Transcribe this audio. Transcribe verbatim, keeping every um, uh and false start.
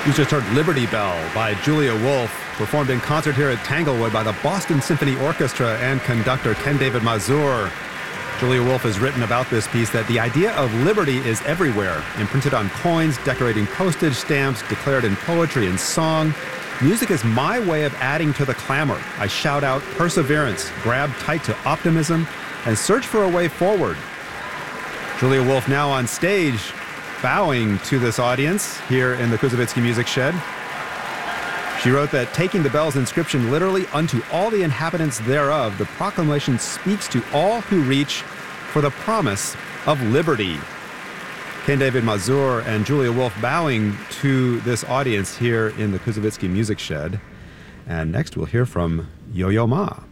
You just heard Liberty Bell by Julia Wolf, performed in concert here at Tanglewood by the Boston Symphony Orchestra and conductor Ken David Mazur. Julia Wolf has written about this piece that the idea of liberty is everywhere, imprinted on coins, decorating postage stamps, declared in poetry and song. Music is my way of adding to the clamor. I shout out perseverance, grab tight to optimism, and search for a way forward. Julia Wolf now on stage, bowing to this audience here in the Kuzovitsky Music Shed. She wrote that taking the bell's inscription literally, unto all the inhabitants thereof, the proclamation speaks to all who reach for the promise of liberty. Ken David Mazur and Julia Wolf bowing to this audience here in the Kuzovitsky Music Shed. And next we'll hear from Yo-Yo Ma.